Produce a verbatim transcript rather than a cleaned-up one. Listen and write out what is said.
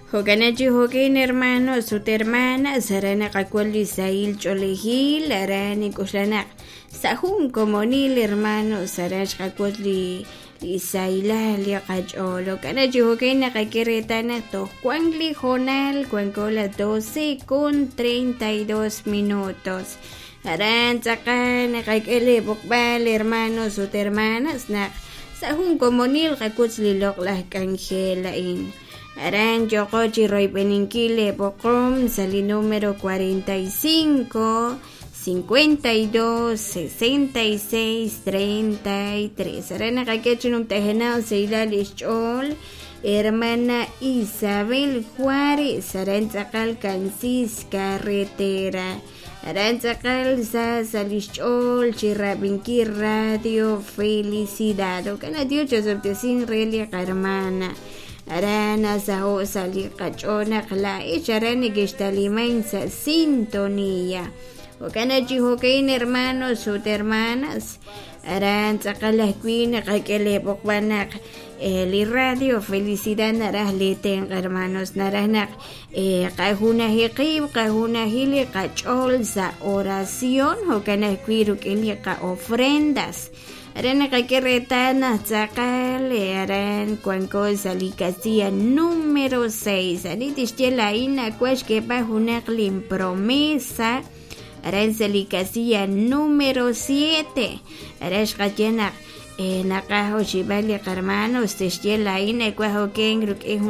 Hoganachi hokin hermano, sut hermana, sarana kakwali sail cholehil, arani kuslanak. Sahum komonil hermano, sarash kakwali isaila li kacholo. Kanachi hokin nakakiretana to kwangli jonal, kwankola doce con treinta y dos minutos. Aran sakan nakakele bukbal hermano, sut hermanas nak. Sahum komonil kakwali loklah kanjelain. Aran Yoko Chiroy Peninkile Pocom, Sali número cuarenta y cinco, cincuenta y dos, sesenta y seis, treinta y tres. Aran Akakechinum Tejenal Seila Lichol, hermana Isabel Juárez, Aran Zacal Cansis Carretera. Aran Zacal Salichol, Chirabinki Radio Felicidad. O Canadio Joseph Relia Carmana. Arana sao sali kachona kla icharani gestalimain sa sintonía. O kanachi hokain hermanos sut hermanas. Aran sakala queen kakele pokbanak el radio felicidad narah leten hermanos narahnak eh kahuna hiqib kahuna hili kachol sa oración o kanakwiru kili ka ofrendas. Aran kakiretana zakale aran cuanco salicasía número seis. Anitishtiela ina cuash que bajunak lim promesa. Aran salicasía número siete. Arash kajenak eh nakaho shibali hermanos tishtiela ina cuajo kengruk